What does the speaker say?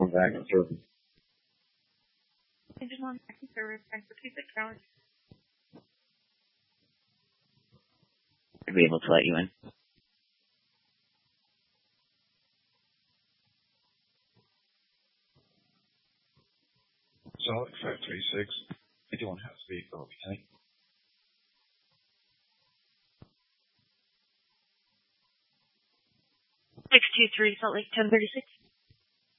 on back and through. Engine on back and service, back for 26 hours. I'd be able to let you in. Solid 536. I don't have the vehicle, okay? Six two three Salt Lake 1036.